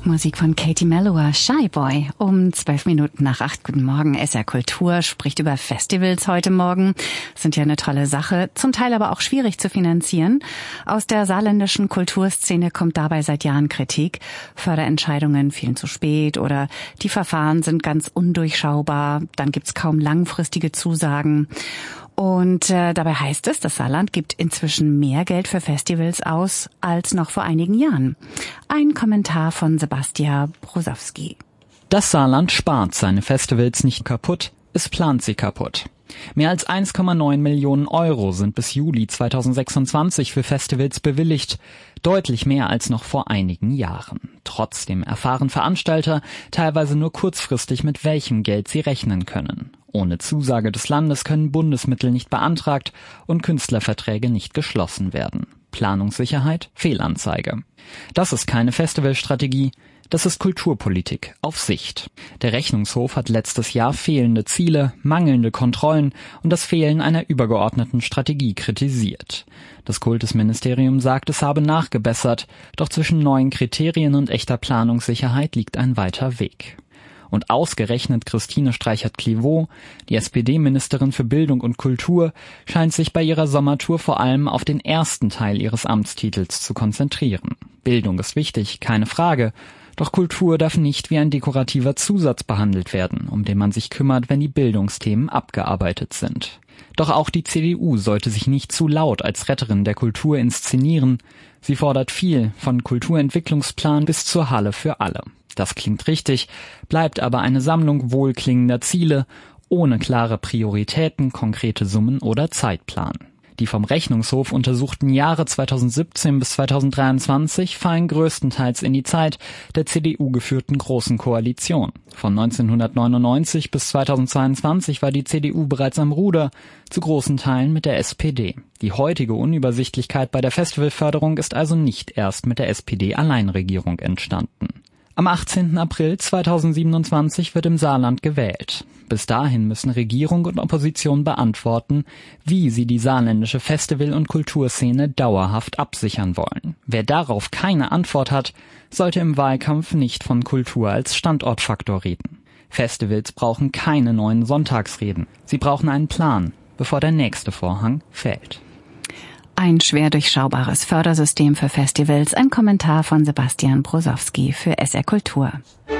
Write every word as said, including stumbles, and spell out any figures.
Musik von Katie Melua, Shy Boy, um zwölf Minuten nach acht. Guten Morgen, S R Kultur spricht über Festivals heute Morgen. Das sind ja eine tolle Sache, zum Teil aber auch schwierig zu finanzieren. Aus der saarländischen Kulturszene kommt dabei seit Jahren Kritik. Förderentscheidungen fielen zu spät oder die Verfahren sind ganz undurchschaubar. Dann gibt's kaum langfristige Zusagen. Und äh, dabei heißt es, das Saarland gibt inzwischen mehr Geld für Festivals aus als noch vor einigen Jahren. Ein Kommentar von Sebastian Brosowski. Das Saarland spart seine Festivals nicht kaputt, es plant sie kaputt. Mehr als eins Komma neun Millionen Euro sind bis Juli zweitausendsechsundzwanzig für Festivals bewilligt, deutlich mehr als noch vor einigen Jahren. Trotzdem erfahren Veranstalter teilweise nur kurzfristig, mit welchem Geld sie rechnen können. Ohne Zusage des Landes können Bundesmittel nicht beantragt und Künstlerverträge nicht geschlossen werden. Planungssicherheit, Fehlanzeige. Das ist keine Festivalstrategie, das ist Kulturpolitik auf Sicht. Der Rechnungshof hat letztes Jahr fehlende Ziele, mangelnde Kontrollen und das Fehlen einer übergeordneten Strategie kritisiert. Das Kultusministerium sagt, es habe nachgebessert, doch zwischen neuen Kriterien und echter Planungssicherheit liegt ein weiter Weg. Und ausgerechnet Christine Streichert-Clivaux, die S P D-Ministerin für Bildung und Kultur, scheint sich bei ihrer Sommertour vor allem auf den ersten Teil ihres Amtstitels zu konzentrieren. Bildung ist wichtig, keine Frage, doch Kultur darf nicht wie ein dekorativer Zusatz behandelt werden, um den man sich kümmert, wenn die Bildungsthemen abgearbeitet sind. Doch auch die C D U sollte sich nicht zu laut als Retterin der Kultur inszenieren. Sie fordert viel, von Kulturentwicklungsplan bis zur Halle für alle. Das klingt richtig, bleibt aber eine Sammlung wohlklingender Ziele, ohne klare Prioritäten, konkrete Summen oder Zeitplan. Die vom Rechnungshof untersuchten Jahre zweitausendsiebzehn bis zweitausenddreiundzwanzig fallen größtenteils in die Zeit der C D U geführten Großen Koalition. Von neunzehnhundertneunundneunzig bis zweitausendzweiundzwanzig war die C D U bereits am Ruder, zu großen Teilen mit der S P D. Die heutige Unübersichtlichkeit bei der Festivalförderung ist also nicht erst mit der S P D-Alleinregierung entstanden. Am achtzehnten April zweitausendsiebenundzwanzig wird im Saarland gewählt. Bis dahin müssen Regierung und Opposition beantworten, wie sie die saarländische Festival- und Kulturszene dauerhaft absichern wollen. Wer darauf keine Antwort hat, sollte im Wahlkampf nicht von Kultur als Standortfaktor reden. Festivals brauchen keine neuen Sonntagsreden. Sie brauchen einen Plan, bevor der nächste Vorhang fällt. Ein schwer durchschaubares Fördersystem für Festivals. Ein Kommentar von Sebastian Brosowski für S R Kultur.